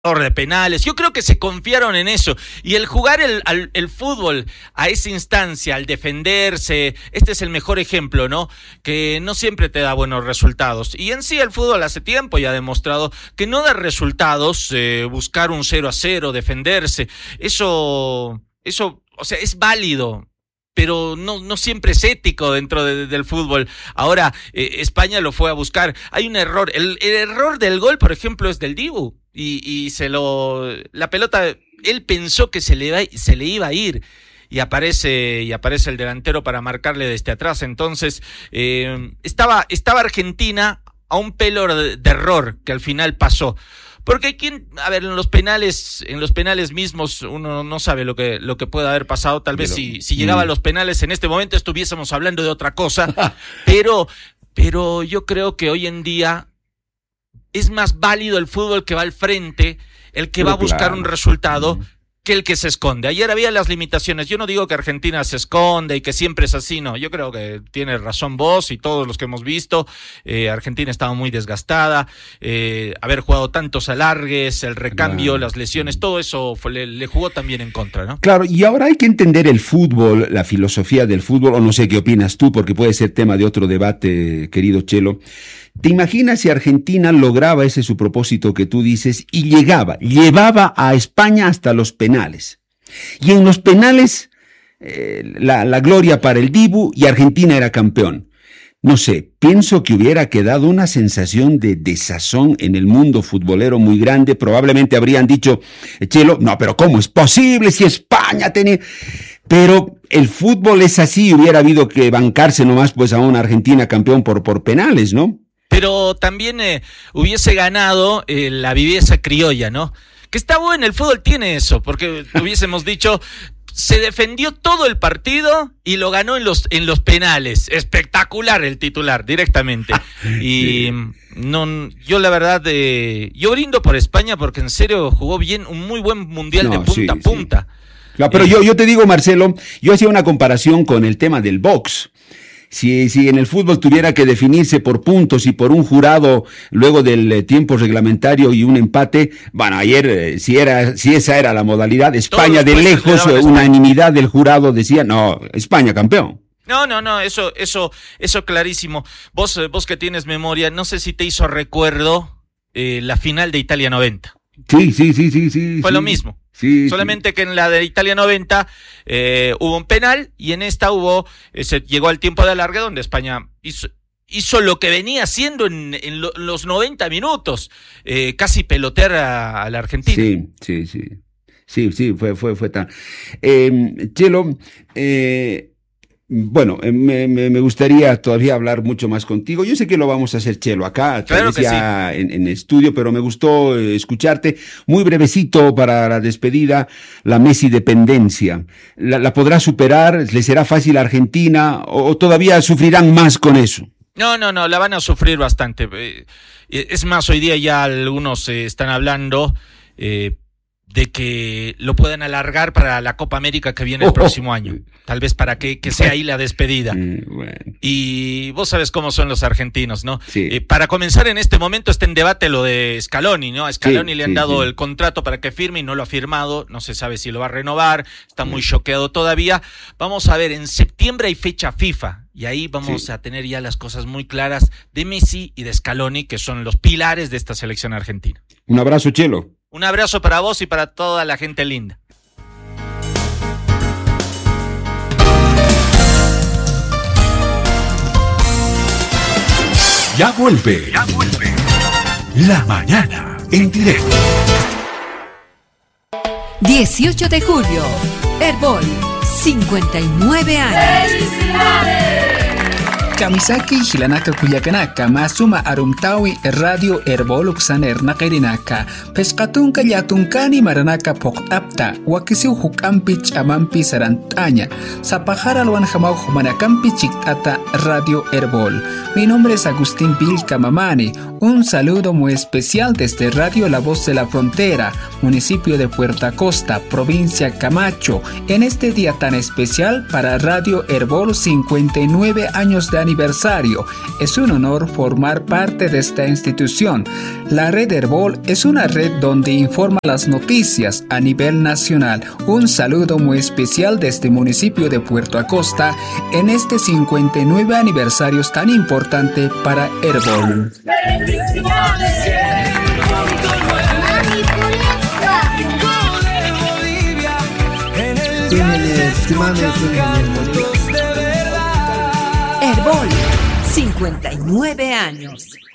de penales. Yo creo que se confiaron en eso. Y el jugar el fútbol a esa instancia, al defenderse, este es el mejor ejemplo, ¿no? Que no siempre te da buenos resultados. Y en sí el fútbol hace tiempo ya ha demostrado que no da resultados buscar un 0-0, defenderse. Eso, o sea, es válido, pero no siempre es ético dentro del fútbol. Ahora, España lo fue a buscar. Hay un error. El error del gol, por ejemplo, es del Dibu. La pelota, él pensó que se le iba a ir. Y aparece el delantero para marcarle desde atrás. Entonces, estaba Argentina a un pelo de error que al final pasó. Porque en los penales mismos uno no sabe lo que puede haber pasado. Tal vez si llegaba a los penales en este momento estuviésemos hablando de otra cosa. pero yo creo que hoy en día es más válido el fútbol que va al frente, el que va a buscar un resultado, que el que se esconde. Ayer había las limitaciones. Yo no digo que Argentina se esconde y que siempre es así, no. Yo creo que tiene razón vos y todos los que hemos visto. Argentina estaba muy desgastada. Haber jugado tantos alargues, el recambio, las lesiones, todo eso le jugó también en contra, ¿no? Claro, y ahora hay que entender el fútbol, la filosofía del fútbol, o no sé qué opinas tú, porque puede ser tema de otro debate, querido Chelo. ¿Te imaginas si Argentina lograba ese su propósito que tú dices y llevaba a España hasta los penales? Y en los penales, la gloria para el Dibu y Argentina era campeón. No sé, pienso que hubiera quedado una sensación de desazón en el mundo futbolero muy grande. Probablemente habrían dicho, Chelo, no, pero ¿cómo es posible si España tenía...? Pero el fútbol es así, hubiera habido que bancarse nomás pues a una Argentina campeón por penales, ¿no? Pero también hubiese ganado la viveza criolla, ¿no? Que está bueno, el fútbol tiene eso, porque hubiésemos dicho, se defendió todo el partido y lo ganó en los penales. Espectacular el titular, directamente. Y no, yo la verdad, yo brindo por España porque en serio jugó bien, un muy buen mundial de punta a punta. Claro, pero yo te digo, Marcelo, yo hacía una comparación con el tema del box. Si en el fútbol tuviera que definirse por puntos y por un jurado luego del tiempo reglamentario y un empate, bueno, ayer, si esa era la modalidad, España de lejos, unanimidad del jurado decía, no, España campeón. No, eso clarísimo. Vos que tienes memoria, no sé si te hizo recuerdo la final de Italia 90. Sí. Fue lo mismo. Sí, solamente que en la de Italia 90 hubo un penal y en esta llegó al tiempo de alargue donde España hizo lo que venía haciendo en los 90 minutos, casi pelotear a la Argentina. Sí, fue tan. Chelo, bueno, me gustaría todavía hablar mucho más contigo. Yo sé que lo vamos a hacer, Chelo, acá, claro que ya sí. en estudio, pero me gustó escucharte. Muy brevecito para la despedida, la Messi dependencia. ¿La podrá superar? ¿Le será fácil a Argentina? ¿O todavía sufrirán más con eso? No, la van a sufrir bastante. Es más, hoy día ya algunos están hablando de que lo puedan alargar para la Copa América que viene el próximo año. Tal vez para que sea ahí la despedida. Bueno. Y vos sabes cómo son los argentinos, ¿no? Sí. Para comenzar, en este momento está en debate lo de Scaloni, ¿no? A Scaloni le han dado el contrato para que firme y no lo ha firmado. No se sabe si lo va a renovar. Está muy choqueado todavía. Vamos a ver, en septiembre hay fecha FIFA. Y ahí vamos a tener ya las cosas muy claras de Messi y de Scaloni, que son los pilares de esta selección argentina. Un abrazo, Chelo. Un abrazo para vos y para toda la gente linda. Ya vuelve. La mañana en directo. 18 de julio. Herbol, 59 años. ¡Felicidades! Kamisaki hilanaka kuyakanaka masuma arumtawi radio Herboluksan ernaqairinaka pesqatunka llatunkani maranaka poqtapta wakisiw hukampi chamampi sarantaña sapajaralwan hamau humanakampi chiktata radio Herbol. Mi nombre es Agustín Vilca Mamani. Un saludo muy especial desde Radio La Voz de la Frontera, municipio de Puerto Costa, provincia Camacho, en este día tan especial para Radio Herbol, 59 años de aniversario. aniversario. Es un honor formar parte de esta institución. La red Herbol es una red donde informa las noticias a nivel nacional. Un saludo muy especial desde el municipio de Puerto Acosta en este 59 aniversario tan importante para Herbol. Herbol, 59 años.